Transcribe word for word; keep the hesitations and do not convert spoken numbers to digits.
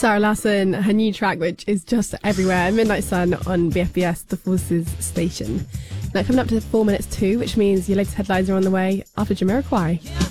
Sarah Larsson, her new track, which is just everywhere, Midnight Sun on B F B S, the Forces station. Now coming up to four minutes two, which means your latest headlines are on the way after Jamiroquai.